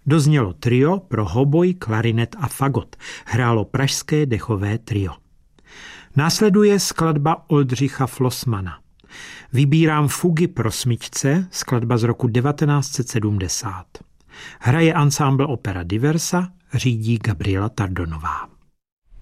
Doznělo trio pro hoboj, klarinet a fagot. Hrálo pražské dechové trio. Následuje skladba Oldřicha Flossmana. Vybírám Fugy pro smyčce, skladba z roku 1970. Hraje ansámbl Opera Diversa, řídí Gabriela Tardonová.